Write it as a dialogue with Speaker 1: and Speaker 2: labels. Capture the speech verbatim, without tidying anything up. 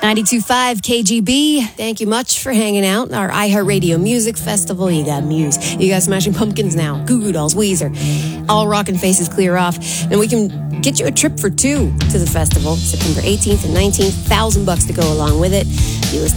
Speaker 1: ninety-two point five K G B. Thank you much for hanging out. Our iHeartRadio Music Festival. You got Muse. You got Smashing Pumpkins now. Goo Goo Dolls, Weezer. All Rockin' Faces clear off. And we can get you a trip for two to the festival. September eighteenth and nineteenth. Thousand bucks to go along with it.